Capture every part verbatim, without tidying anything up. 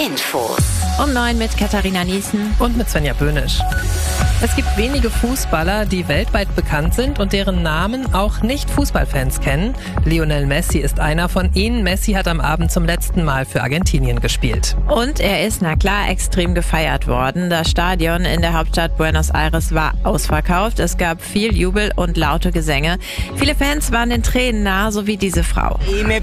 Infos. Um neun mit Katharina Niesen und mit Svenja Böhnisch. Es gibt wenige Fußballer, die weltweit bekannt sind und deren Namen auch Nicht-Fußballfans kennen. Lionel Messi ist einer von ihnen. Messi hat am Abend zum letzten Mal für Argentinien gespielt. Und er ist, na klar, extrem gefeiert worden. Das Stadion in der Hauptstadt Buenos Aires war ausverkauft. Es gab viel Jubel und laute Gesänge. Viele Fans waren den Tränen nah, so wie diese Frau.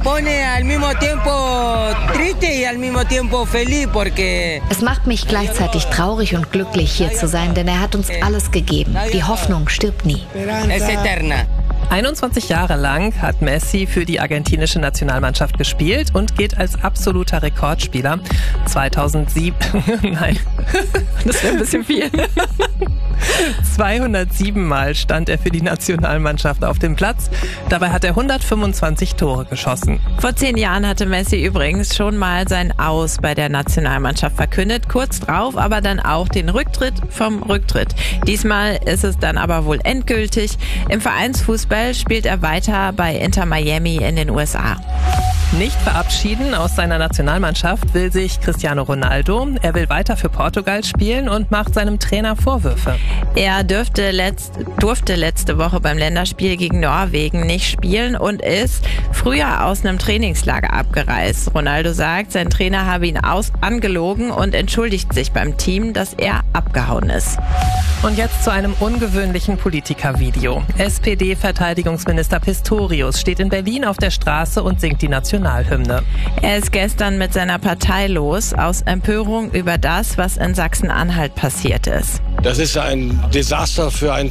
Es macht mich gleichzeitig traurig und glücklich, hier zu sein, denn er hat uns alles gegeben. Die Hoffnung stirbt nie. einundzwanzig Jahre lang hat Messi für die argentinische Nationalmannschaft gespielt und gilt als absoluter Rekordspieler. zweitausendsieben, nein, das wäre ein bisschen viel. zweihundertsieben Mal stand er für die Nationalmannschaft auf dem Platz. Dabei hat er hundertfünfundzwanzig Tore geschossen. Vor zehn Jahren hatte Messi übrigens schon mal sein Aus bei der Nationalmannschaft verkündet. Kurz drauf aber dann auch den Rücktritt vom Rücktritt. Diesmal ist es dann aber wohl endgültig. Im Vereinsfußball spielt er weiter bei Inter Miami in den U S A. Nicht verabschieden aus seiner Nationalmannschaft will sich Cristiano Ronaldo. Er will weiter für Portugal spielen und macht seinem Trainer Vorwürfe. Er dürfte letzt, durfte letzte Woche beim Länderspiel gegen Norwegen nicht spielen und ist früher aus einem Trainingslager abgereist. Ronaldo sagt, sein Trainer habe ihn aus angelogen und entschuldigt sich beim Team, dass er abgehauen ist. Und jetzt zu einem ungewöhnlichen Politikervideo. S P D-Verteidigungsminister Pistorius steht in Berlin auf der Straße und singt die Nationalhymne. Er ist gestern mit seiner Partei los, aus Empörung über das, was in Sachsen-Anhalt passiert ist. Das ist ein Desaster für ein